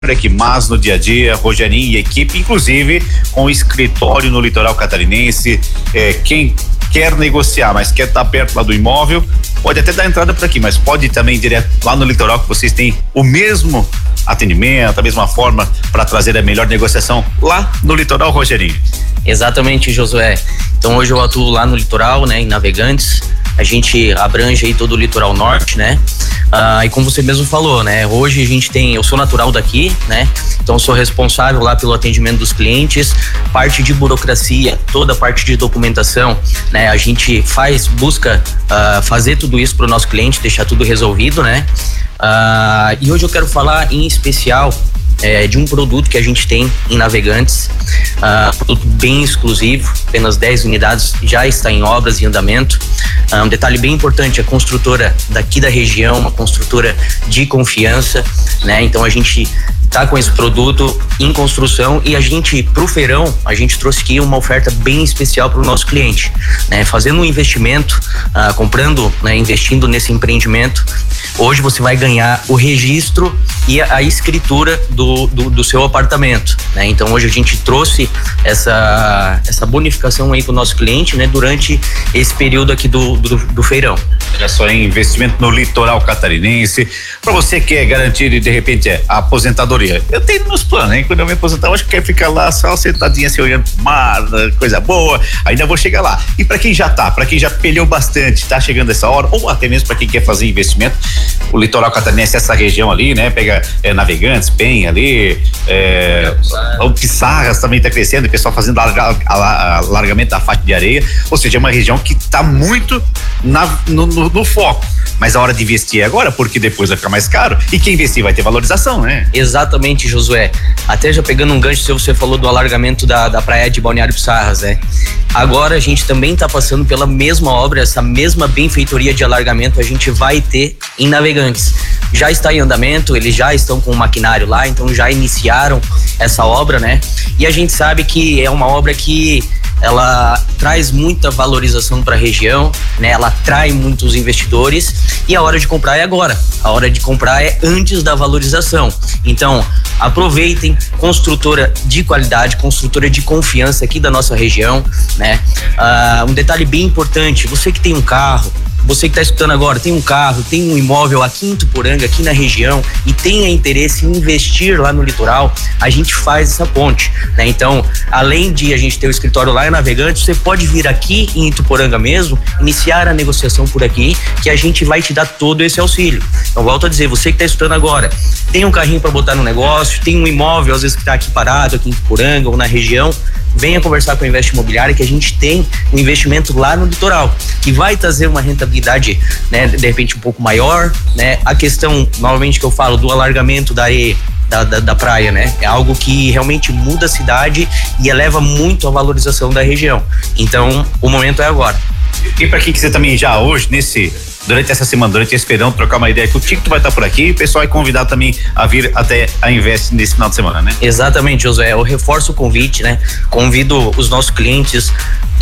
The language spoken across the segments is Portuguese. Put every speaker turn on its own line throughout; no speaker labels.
aqui, mas no dia a dia, Rogerinho e equipe, inclusive com escritório no litoral catarinense. Quem quer negociar, mas quer estar perto lá do imóvel, pode até dar entrada por aqui, mas pode ir também direto lá no litoral, que vocês têm o mesmo atendimento, a mesma forma para trazer a melhor negociação lá no litoral, Rogerinho.
Exatamente, Josué. Então hoje eu atuo lá no litoral, né, em Navegantes. A gente abrange aí todo o litoral norte, né? E como você mesmo falou, né? Hoje a gente eu sou natural daqui, né? Então sou responsável lá pelo atendimento dos clientes, parte de burocracia, toda a parte de documentação, né? A gente busca fazer tudo isso para o nosso cliente, deixar tudo resolvido, né? E hoje eu quero falar em especial de um produto que a gente tem em Navegantes, produto bem exclusivo, apenas 10 unidades, já está em obras e andamento. Um detalhe bem importante, a construtora daqui da região, uma construtora de confiança, né? Então a gente tá com esse produto em construção e a gente, pro feirão, a gente trouxe aqui uma oferta bem especial para o nosso cliente, né? Fazendo um investimento, comprando, né? Investindo nesse empreendimento, hoje você vai ganhar o registro e a escritura do seu apartamento, né? Então hoje a gente trouxe essa bonificação aí pro nosso cliente, né? Durante esse período aqui do feirão.
Olha só, investimento no litoral catarinense, para você que é garantido e de repente a aposentadoria. Eu tenho nos planos, hein? Quando eu me aposentar, eu acho que quero ficar lá só sentadinha assim, olhando pro mar, coisa boa, ainda vou chegar lá. E para quem já pelhou bastante, tá chegando essa hora, ou até mesmo para quem quer fazer investimento, o litoral catarinense, essa região ali, né? Pega Navegantes, Penha ali, o Pissarras também tá crescendo, o pessoal fazendo alargamento da faixa de areia, ou seja, é uma região que tá muito no foco, mas a hora de investir é agora, porque depois vai ficar mais caro e quem investir vai ter valorização, né?
Exatamente, Josué. Até já pegando um gancho, você falou do alargamento da praia de Balneário Pissarras, né? Agora a gente também tá passando pela mesma obra, essa mesma benfeitoria de alargamento a gente vai ter em Navegantes. Já está em andamento, eles já estão com o maquinário lá, então já iniciaram essa obra, né? E a gente sabe que é uma obra que ela traz muita valorização para a região, né? Ela atrai muitos investidores e a hora de comprar é agora. A hora de comprar é antes da valorização. Então, aproveitem, construtora de qualidade, construtora de confiança aqui da nossa região, né? Um detalhe bem importante, você que tem um carro, você que está escutando agora, tem um carro, tem um imóvel aqui em Ituporanga, aqui na região e tenha interesse em investir lá no litoral, a gente faz essa ponte, né? Então, além de a gente ter o escritório lá em Navegantes, você pode vir aqui em Ituporanga mesmo, iniciar a negociação por aqui, que a gente vai te dar todo esse auxílio. Então, volto a dizer, você que está escutando agora, tem um carrinho para botar no negócio, tem um imóvel às vezes que está aqui parado, aqui em Ituporanga ou na região, venha conversar com a Invest Imobiliária, que a gente tem um investimento lá no litoral, que vai trazer uma rentabilidade, né, de repente um pouco maior, né? A questão, novamente, que eu falo do alargamento da areia, da praia, né? É algo que realmente muda a cidade e eleva muito a valorização da região. Então, o momento é agora.
E para quem quiser também já hoje, durante essa semana, durante esse verão, trocar uma ideia contigo, tu vai estar por aqui e o pessoal é convidado também a vir até a Invest nesse final de semana, né?
Exatamente, Josué, eu reforço o convite, né? Convido os nossos clientes,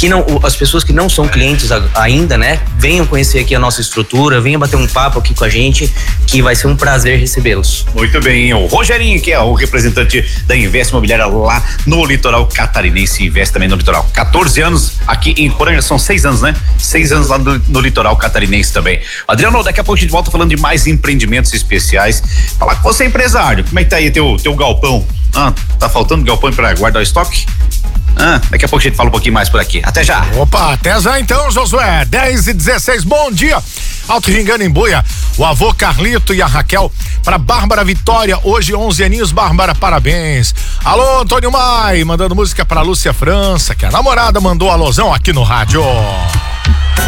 as pessoas que não são clientes ainda, né? Venham conhecer aqui a nossa estrutura, venham bater um papo aqui com a gente, que vai ser um prazer recebê-los.
Muito bem, o Rogerinho, que é o representante da Invest Imobiliária lá no litoral catarinense, investe também no litoral. 14 anos aqui em Poranga, são 6 anos, né? 6 anos lá no litoral catarinense também. Adriano, daqui a pouco a gente volta falando de mais empreendimentos especiais. Falar que você é empresário, como é que tá aí teu galpão? Tá faltando galpão para guardar o estoque? Daqui a pouco a gente fala um pouquinho mais por aqui. Até já.
Opa, até já então, Josué. 10:16, bom dia. Alto Ringano em Buia, o avô Carlito e a Raquel, pra Bárbara Vitória, hoje 11 aninhos, Bárbara, parabéns. Alô, Antônio Mai, mandando música pra Lúcia França, que a namorada mandou alôzão aqui no rádio.